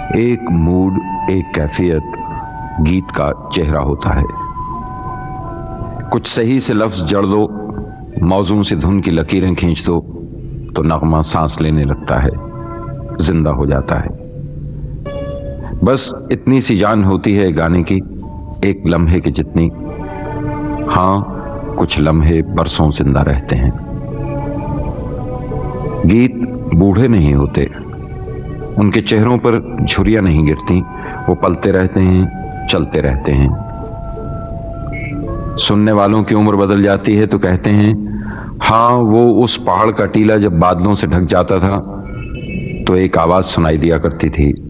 एक मूड, एक कैफियत गीत का चेहरा होता है। कुछ सही से लफ्ज जड़ दो, मौजूं से धुन की लकीरें खींच दो तो नगमा सांस लेने लगता है, जिंदा हो जाता है। बस इतनी सी जान होती है गाने की, एक लम्हे की जितनी। हां, कुछ लम्हे बरसों जिंदा रहते हैं। गीत बूढ़े नहीं होते, उनके चेहरों पर झुर्रियां नहीं गिरती, वो पलते रहते हैं, चलते रहते हैं। सुनने वालों की उम्र बदल जाती है तो कहते हैं, हां, वो उस पहाड़ का टीला जब बादलों से ढक जाता था तो एक आवाज सुनाई दिया करती थी,